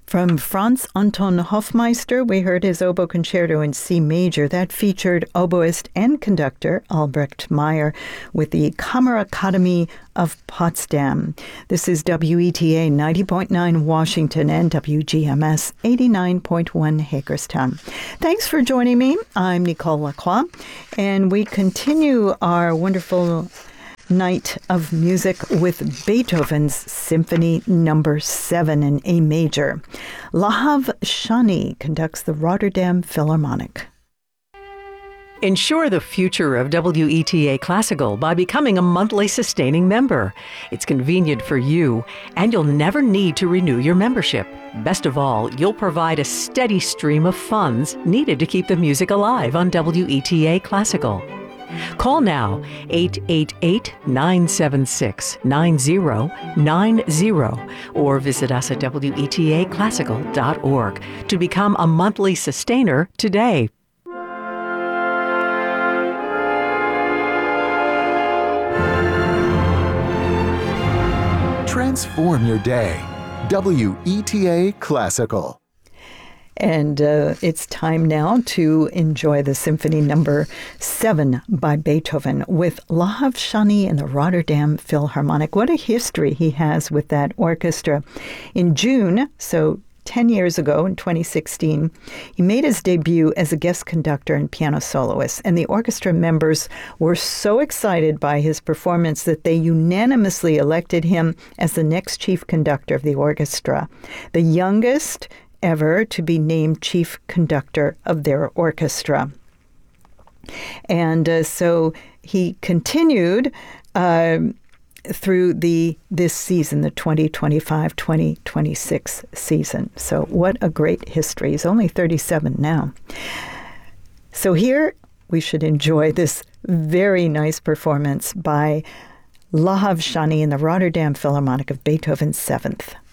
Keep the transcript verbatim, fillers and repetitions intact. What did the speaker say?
From Franz Anton Hofmeister, we heard his oboe concerto in C major. That featured oboist and conductor Albrecht Meyer with the Kammerakademie of Potsdam. This is W E T A ninety point nine Washington and W G M S eighty-nine point one Hagerstown. Thanks for joining me. I'm Nicole Lacroix, and we continue our wonderful night of music with Beethoven's Symphony Number seven in A major. Lahav Shani conducts the Rotterdam Philharmonic. Ensure the future of W E T A Classical by becoming a monthly sustaining member. It's convenient for you, and you'll never need to renew your membership. Best of all, you'll provide a steady stream of funds needed to keep the music alive on W E T A Classical. Call now, eight eight eight, nine seven six, nine zero nine zero, or visit us at W E T A classical dot org to become a monthly sustainer today. Transform your day. W E T A Classical. And uh, it's time now to enjoy the Symphony Number seven by Beethoven with Lahav Shani and the Rotterdam Philharmonic. What a history he has with that orchestra. In June, so ten years ago, in twenty sixteen, he made his debut as a guest conductor and piano soloist, and the orchestra members were so excited by his performance that they unanimously elected him as the next chief conductor of the orchestra, the youngest ever to be named chief conductor of their orchestra. And uh, so he continued uh, through the this season, the twenty twenty-five twenty twenty-six season. So what a great history. He's only thirty-seven now. So here we should enjoy this very nice performance by Lahav Shani in the Rotterdam Philharmonic of Beethoven's Seventh.